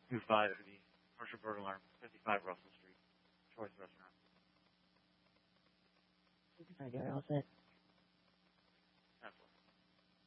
25 for the commercial burglar alarm, 55 Russell Street, Choice Restaurant. Okay, all set.